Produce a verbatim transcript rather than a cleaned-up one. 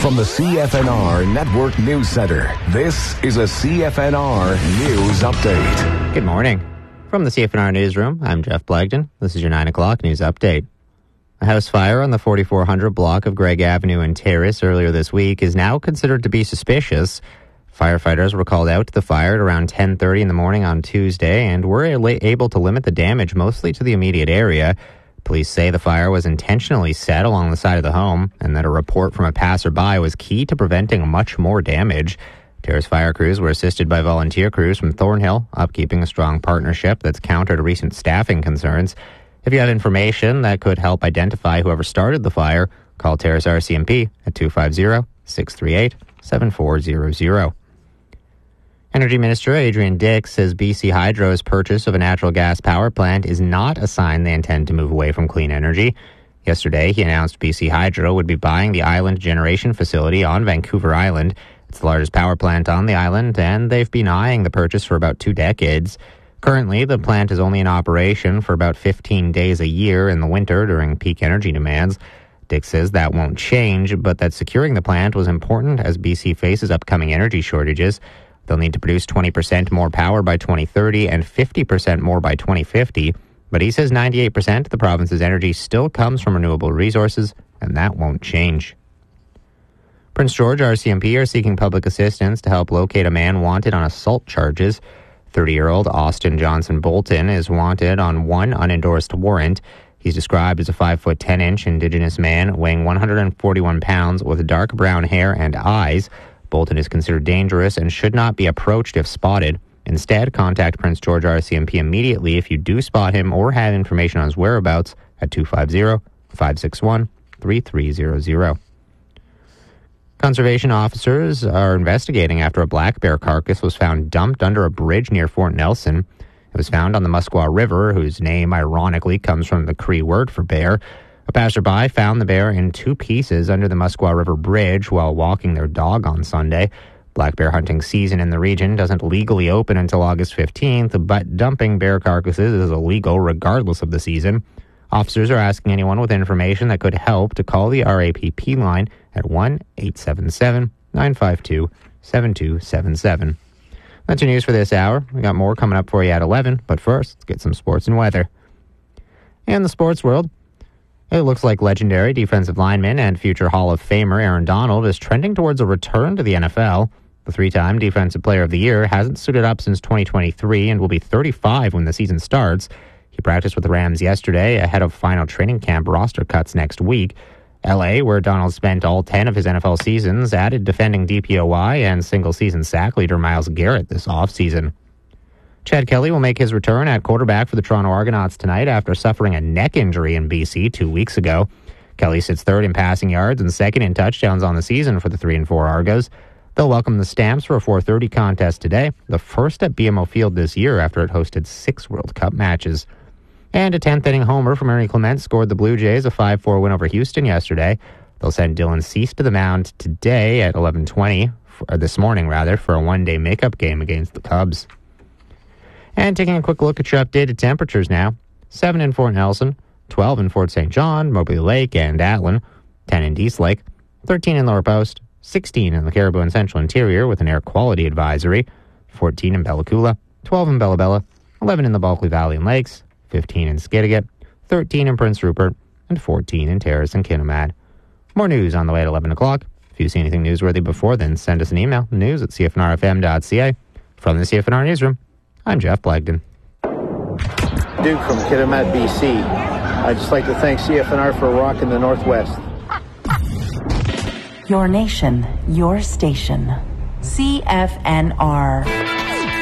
From the C F N R Network News Center, this is a C F N R News Update. Good morning. From the C F N R Newsroom, I'm Jeff Blagden. This is your nine o'clock News Update. A house fire on the forty-four hundred block of Gregg Avenue in Terrace earlier this week is now considered to be suspicious. Firefighters were called out to the fire at around ten thirty in the morning on Tuesday and were able to limit the damage mostly to the immediate area. Police say the fire was intentionally set along the side of the home and that a report from a passerby was key to preventing much more damage. Terrace fire crews were assisted by volunteer crews from Thornhill, upkeeping a strong partnership that's countered recent staffing concerns. If you have information that could help identify whoever started the fire, call Terrace R C M P at two five zero, six three eight, seven four zero zero. Energy Minister Adrian Dix says B C Hydro's purchase of a natural gas power plant is not a sign they intend to move away from clean energy. Yesterday, he announced B C Hydro would be buying the Island Generation Facility on Vancouver Island. It's the largest power plant on the island, and they've been eyeing the purchase for about two decades. Currently, the plant is only in operation for about fifteen days a year in the winter during peak energy demands. Dix says that won't change, but that securing the plant was important as B C faces upcoming energy shortages. They'll need to produce twenty percent more power by twenty thirty and fifty percent more by twenty fifty. But he says ninety-eight percent of the province's energy still comes from renewable resources, and that won't change. Prince George R C M P are seeking public assistance to help locate a man wanted on assault charges. thirty-year-old Austin Johnson Bolton is wanted on one unendorsed warrant. He's described as a five foot ten inch Indigenous man weighing one hundred forty-one pounds with dark brown hair and eyes. Bolton is considered dangerous and should not be approached if spotted. Instead, contact Prince George R C M P immediately if you do spot him or have information on his whereabouts at two five zero, five six one, three three zero zero. Conservation officers are investigating after a black bear carcass was found dumped under a bridge near Fort Nelson. It was found on the Muskwa River, whose name ironically comes from the Cree word for bear. A passerby found the bear in two pieces under the Muskwa River Bridge while walking their dog on Sunday. Black bear hunting season in the region doesn't legally open until August fifteenth, but dumping bear carcasses is illegal regardless of the season. Officers are asking anyone with information that could help to call the R A P P line at one eight seven seven, nine five two, seven two seven seven. That's your news for this hour. We got more coming up for you at eleven, but first, let's get some sports and weather. In the sports world, it looks like legendary defensive lineman and future Hall of Famer Aaron Donald is trending towards a return to the N F L. The three-time Defensive Player of the Year hasn't suited up since twenty twenty-three and will be thirty-five when the season starts. He practiced with the Rams yesterday ahead of final training camp roster cuts next week. L A, where Donald spent all ten of his N F L seasons, added defending D P O Y and single-season sack leader Myles Garrett this offseason. Chad Kelly will make his return at quarterback for the Toronto Argonauts tonight after suffering a neck injury in B C two weeks ago. Kelly sits third in passing yards and second in touchdowns on the season for the three and four Argos. They'll welcome the Stamps for a four thirty contest today, the first at B M O Field this year after it hosted six World Cup matches. And a tenth-inning homer from Ernie Clement scored the Blue Jays a five four win over Houston yesterday. They'll send Dylan Cease to the mound today at eleven twenty, or this morning rather, for a one-day makeup game against the Cubs. And taking a quick look at your updated temperatures now. seven in Fort Nelson, twelve in Fort Saint John, Moberly Lake, and Atlin, ten in Dease Lake, thirteen in Lower Post, sixteen in the Caribou and Central Interior with an air quality advisory, fourteen in Bella Coola, twelve in Bella Bella, eleven in the Bulkley Valley and Lakes, fifteen in Skidegate, thirteen in Prince Rupert, and fourteen in Terrace and Kitimat. More news on the way at eleven o'clock. If you see anything newsworthy before then, send us an email, news at c f n r f m dot c a. From the C F N R Newsroom, I'm Jeff Blagden. Duke from Kitimat, B C. I'd just like to thank C F N R for rocking the Northwest. Your nation, your station. C F N R.